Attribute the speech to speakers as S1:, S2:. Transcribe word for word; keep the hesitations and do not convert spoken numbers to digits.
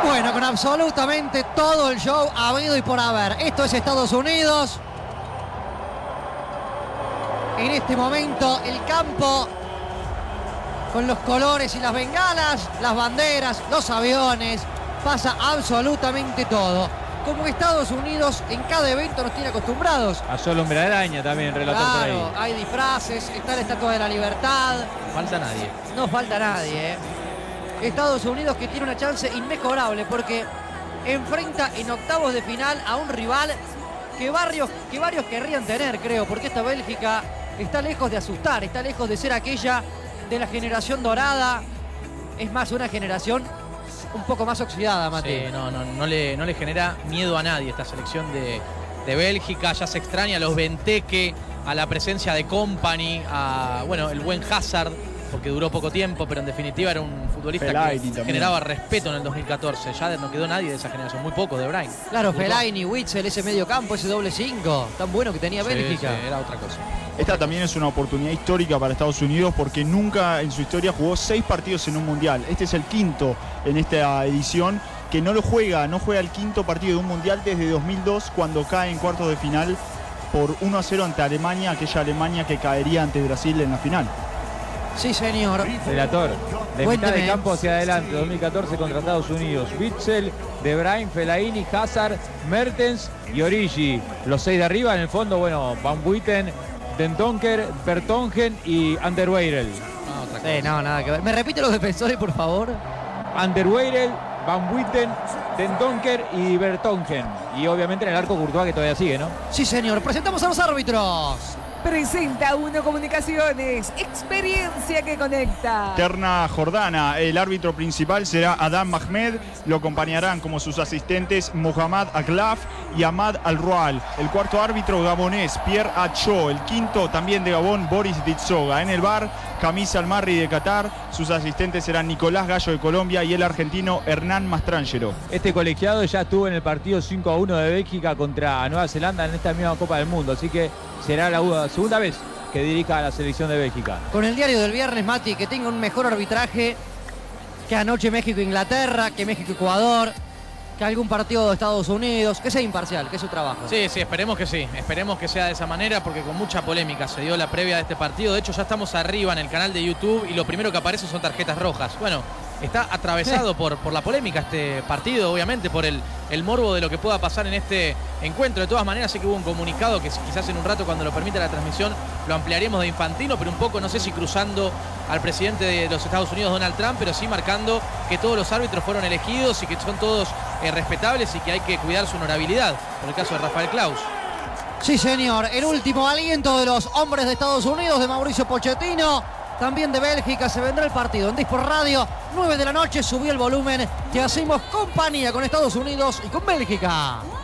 S1: Bueno, con absolutamente todo el show habido y por haber. Esto es Estados Unidos. En este momento el campo con los colores y las bengalas, las banderas, los aviones, pasa absolutamente todo. Como Estados Unidos en cada evento nos tiene acostumbrados.
S2: A solo hombre araña también, relator por ahí.
S1: Claro, hay disfraces, está la Estatua de la Libertad.
S3: No falta nadie.
S1: No falta nadie, ¿eh? Estados Unidos que tiene una chance inmejorable porque enfrenta en octavos de final a un rival que varios, que varios querrían tener, creo, porque esta Bélgica está lejos de asustar, está lejos de ser aquella de la generación dorada. Es más, una generación un poco más oxidada, Mate.
S3: Sí, no, no, no, le, no le genera miedo a nadie esta selección de, de Bélgica. Ya se extraña a los Benteke, a la presencia de Kompany, a bueno, el buen Hazard, porque duró poco tiempo, pero en definitiva era un futbolista
S4: Fellaini
S3: que
S4: también.
S3: generaba respeto en el dos mil catorce. Ya no quedó nadie de esa generación, muy poco, De Bruyne.
S1: Claro,
S3: Muy
S1: Fellaini, Witsel, ese medio campo, ese doble cinco, tan bueno que tenía
S3: poco. Sí,
S1: Bélgica.
S3: sí, era otra cosa.
S4: Esta también es una oportunidad histórica para Estados Unidos porque nunca en su historia jugó seis partidos en un mundial. Este es el quinto en esta edición que no lo juega, no juega el quinto partido de un mundial desde dos mil dos cuando cae en cuartos de final por uno a cero ante Alemania, aquella Alemania que caería ante Brasil en la final.
S1: Sí, señor.
S2: Relator, de
S1: Cuénteme.
S2: mitad de campo hacia adelante, dos mil catorce contra Estados Unidos. Witsel, De Bruyne, Fellaini, Hazard, Mertens y Origi. Los seis de arriba, en el fondo, bueno, Van Buiten, Den Donker, Vertonghen y Anderweireld.
S3: No, otra cosa.
S1: Sí, no, nada que ver. ¿Me repite los defensores, por favor?
S2: Anderweireld, Van Buiten, Den Donker y Vertonghen. Y obviamente en el arco Courtois, que todavía sigue, ¿no?
S1: Sí, señor. Presentamos a los árbitros.
S5: Presenta Uno Comunicaciones, experiencia que conecta.
S4: Terna Jordana, el árbitro principal será Adam Mahmed, lo acompañarán como sus asistentes Mohamed Aklaf y Ahmad Al-Roal. El cuarto árbitro gabonés, Pierre Acho. El quinto también de Gabón, Boris Ditsoga. En el bar, Kamis Almarri de Qatar. Sus asistentes serán Nicolás Gallo de Colombia y el argentino Hernán Mastrangelo.
S2: Este colegiado ya estuvo en el partido cinco a uno de Bélgica contra Nueva Zelanda en esta misma Copa del Mundo, así que será la segunda vez que dirija a la selección de Bélgica.
S1: Con el diario del viernes, Mati, que tenga un mejor arbitraje que anoche México-Inglaterra, que México-Ecuador, que algún partido de Estados Unidos, que sea imparcial, que es su trabajo.
S3: Sí, sí, esperemos que sí. Esperemos que sea de esa manera porque con mucha polémica se dio la previa de este partido. De hecho, ya estamos arriba en el canal de YouTube y lo primero que aparece son tarjetas rojas. Bueno, está atravesado por, por la polémica este partido, obviamente, por el, el morbo de lo que pueda pasar en este encuentro. De todas maneras, sé que hubo un comunicado que quizás en un rato, cuando lo permita la transmisión, lo ampliaremos de Infantino, pero un poco, no sé si cruzando al presidente de los Estados Unidos, Donald Trump, pero sí marcando que todos los árbitros fueron elegidos y que son todos eh, respetables y que hay que cuidar su honorabilidad, por el caso de Rafael Claus.
S1: Sí, señor. El último aliento de los hombres de Estados Unidos, de Mauricio Pochettino, también de Bélgica. Se vendrá el partido en Disport Radio, nueve de la noche. Subió el volumen, que hacemos compañía con Estados Unidos y con Bélgica.